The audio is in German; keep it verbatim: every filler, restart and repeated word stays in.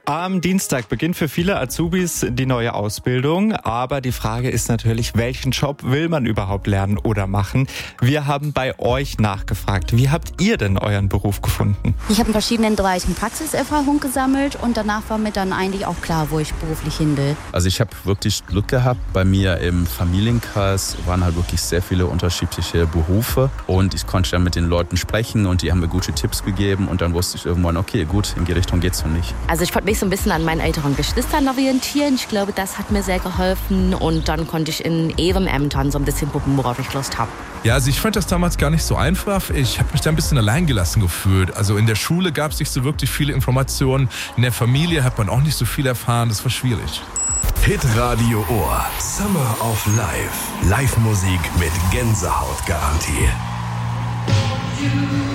Am Dienstag beginnt für viele Azubis die neue Ausbildung, aber die Frage ist natürlich, welchen Job will man überhaupt lernen oder machen? Wir haben bei euch nachgefragt. Wie habt ihr denn euren Beruf gefunden? Ich habe in verschiedenen Bereichen Praxiserfahrung gesammelt und danach war mir dann eigentlich auch klar, wo ich beruflich hin will. Also ich habe wirklich Glück gehabt. Bei mir im Familienkreis waren halt wirklich sehr viele unterschiedliche Berufe und ich konnte dann mit den Leuten sprechen und die haben mir gute Tipps gegeben und dann wusste ich irgendwann, okay, gut, in die Richtung geht's für mich. Also ich wollte mich so ein bisschen an meinen älteren Geschwistern orientieren. Ich glaube, das hat mir sehr geholfen und dann konnte ich in Ehrenämtern so ein bisschen gucken, worauf ich Lust habe. Ja, also ich fand das damals gar nicht so einfach. Ich habe mich da ein bisschen alleingelassen gefühlt. Also in der Schule gab es nicht so wirklich viele Informationen. In der Familie hat man auch nicht so viel erfahren. Das war schwierig. Hitradio Ohr. Summer of Life. Live-Musik mit Gänsehautgarantie.